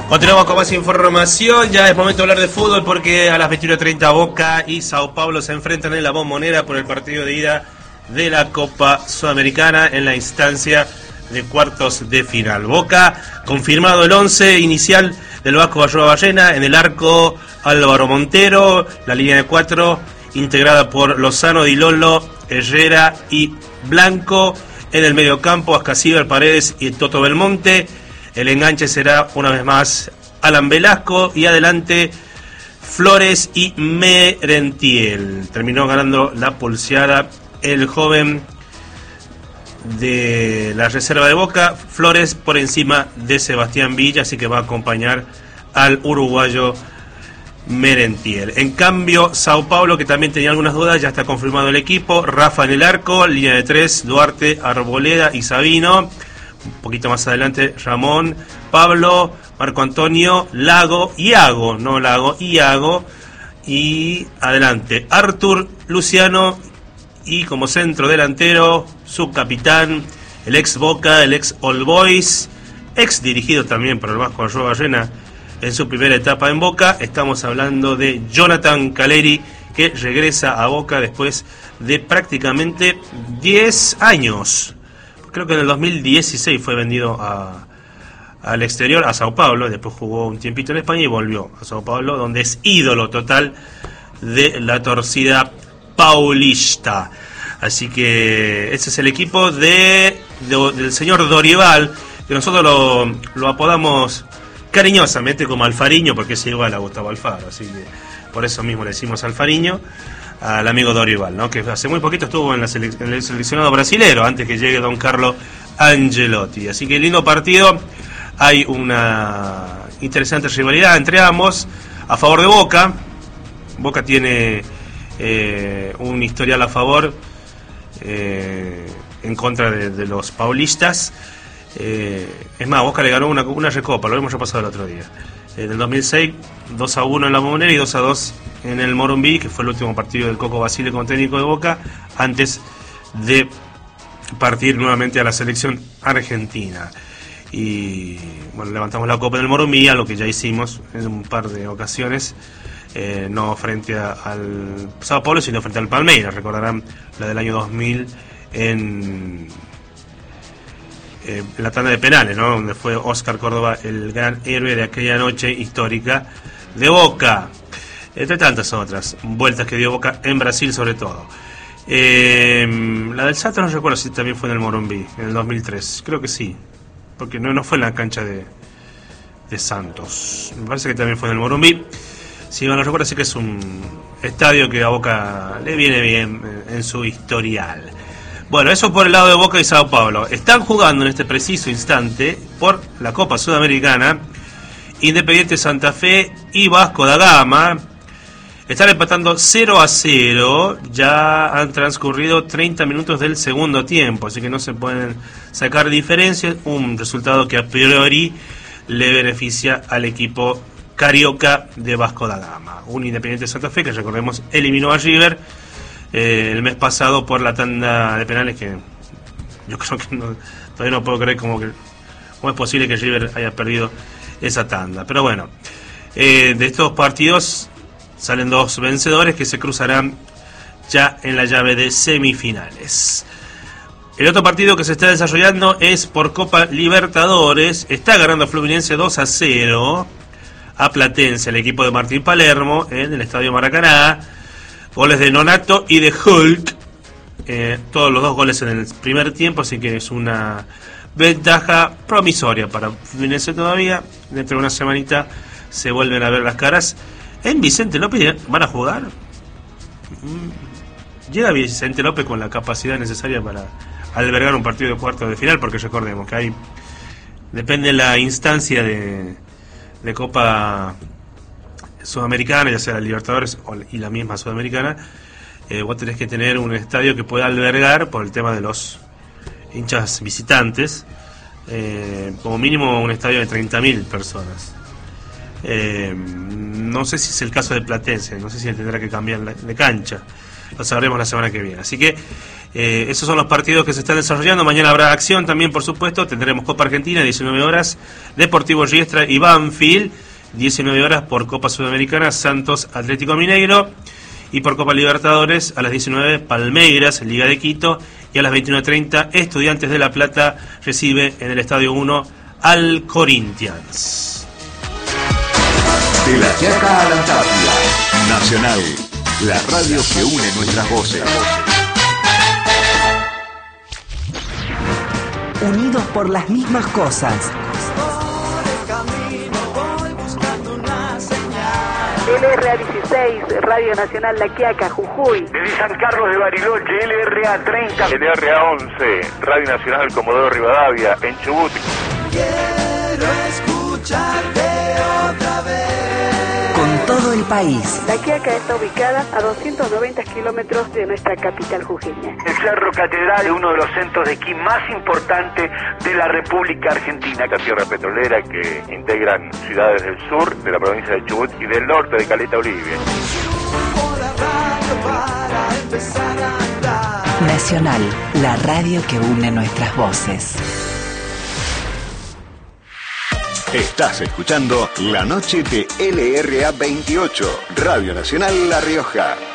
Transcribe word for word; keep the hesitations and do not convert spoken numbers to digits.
Continuamos con más información, ya es momento de hablar de fútbol porque a las veintiuno treinta Boca y Sao Paulo se enfrentan en la Bombonera por el partido de ida de la Copa Sudamericana en la instancia de cuartos de final. Boca, confirmado el once inicial del Vasco Bayoa-Ballena, en el arco Álvaro Montero, la línea de cuatro integrada por Lozano, Di Lolo, Herrera y Blanco, en el mediocampo Ascasíbar, Paredes y Toto Belmonte. El enganche será una vez más Alan Velasco y adelante Flores y Merentiel. Terminó ganando la pulseada el joven de la reserva de Boca, Flores, por encima de Sebastián Villa, así que va a acompañar al uruguayo Merentiel. En cambio, Sao Paulo, que también tenía algunas dudas, ya está confirmado el equipo. Rafa en el arco, línea de tres, Duarte, Arboleda y Sabino. Un poquito más adelante Ramón, Pablo, Marco Antonio, Lago, Iago, no Lago, Iago. Y adelante Artur, Luciano y como centro delantero, subcapitán, el ex Boca, el ex All Boys, ex dirigido también por el Vasco Bayoa-Ballena en su primera etapa en Boca. Estamos hablando de Jonathan Caleri, que regresa a Boca después de prácticamente diez años. Creo que en el dos mil dieciséis fue vendido a, al exterior, a Sao Paulo, después jugó un tiempito en España y volvió a Sao Paulo, donde es ídolo total de la torcida paulista. Así que ese es el equipo de, de del señor Dorival, que nosotros lo, lo apodamos cariñosamente como Alfariño, porque es igual a Gustavo Alfaro, así que por eso mismo le decimos Alfariño al amigo Dorival, ¿no? Que hace muy poquito estuvo en, la sele- en el seleccionado brasilero antes que llegue don Carlo Angelotti. Así que lindo partido, hay una interesante rivalidad entre ambos a favor de Boca. Boca tiene eh, un historial a favor eh, en contra de, de los paulistas. Eh, es más, Boca le ganó una, una recopa, lo hemos repasado el otro día. En el dos mil seis, dos a uno en la Bombonera y dos a dos en el Morumbi, que fue el último partido del Coco Basile como técnico de Boca, antes de partir nuevamente a la selección argentina. Y bueno, levantamos la copa en el Morumbi, a lo que ya hicimos en un par de ocasiones, eh, no frente a, al Sao Paulo, sino frente al Palmeiras. Recordarán la del año dos mil en... en la tanda de penales, ¿no? Donde fue Oscar Córdoba el gran héroe de aquella noche histórica de Boca, entre tantas otras vueltas que dio Boca en Brasil sobre todo. Eh, la del Santos no recuerdo si también fue en el Morumbi en el dos mil tres, creo que sí, porque no, no fue en la cancha de, de Santos, me parece que también fue en el Morumbi. Si no recuerdo, sí que es un estadio que a Boca le viene bien en su historial. Bueno, eso por el lado de Boca y Sao Paulo. Están jugando en este preciso instante por la Copa Sudamericana Independiente Santa Fe y Vasco da Gama. Están empatando cero a cero. Ya han transcurrido treinta minutos del segundo tiempo, así que no se pueden sacar diferencias. Un resultado que a priori le beneficia al equipo carioca de Vasco da Gama. Un Independiente Santa Fe que, recordemos, eliminó a River Eh, el mes pasado por la tanda de penales, que yo creo que no, todavía no puedo creer cómo, que, cómo es posible que River haya perdido esa tanda. Pero bueno, eh, de estos partidos salen dos vencedores que se cruzarán ya en la llave de semifinales. El otro partido que se está desarrollando es por Copa Libertadores. Está ganando Fluminense dos a cero a Platense, el equipo de Martín Palermo, en el Estadio Maracaná. Goles de Nonato y de Hulk, eh, todos los dos goles en el primer tiempo, así que es una ventaja promisoria para Fluminense todavía. Dentro de una semanita se vuelven a ver las caras. ¿En Vicente López van a jugar? ¿Llega Vicente López con la capacidad necesaria para albergar un partido de cuartos de final? Porque recordemos que hay, depende de la instancia de, de Copa Sudamericana, ya sea la Libertadores o, y la misma Sudamericana, eh, vos tenés que tener un estadio que pueda albergar, por el tema de los hinchas visitantes, eh, como mínimo un estadio de treinta mil personas. Eh, no sé si es el caso de Platense, no sé si él tendrá que cambiar de cancha, lo sabremos la semana que viene. Así que eh, esos son los partidos que se están desarrollando. Mañana habrá acción también, por supuesto. Tendremos Copa Argentina, diecinueve horas, Deportivo Riestra y Banfield, diecinueve horas por Copa Sudamericana, Santos Atlético Mineiro, y por Copa Libertadores a las diecinueve Palmeiras, Liga de Quito, y a las veintiuno treinta Estudiantes de La Plata recibe en el Estadio uno al Corinthians. De la Quiaca a la Antártida, Nacional, la radio que une nuestras voces. Unidos por las mismas cosas. L R A dieciséis, Radio Nacional La Quiaca, Jujuy. Desde San Carlos de Bariloche, L R A treinta. L R A once, Radio Nacional Comodoro Rivadavia, en Chubut. Quiero escucharte otra vez. Con todo el país. La Quiaca está ubicada a doscientos noventa kilómetros de nuestra capital jujeña. El Cerro Catedral es uno de los centros de esquí más importantes de la República Argentina. La tierra petrolera que integran ciudades del sur de la provincia de Chubut y del norte de Caleta Olivia. Nacional, la radio que une nuestras voces. Estás escuchando La Noche de L R A veintiocho, Radio Nacional La Rioja.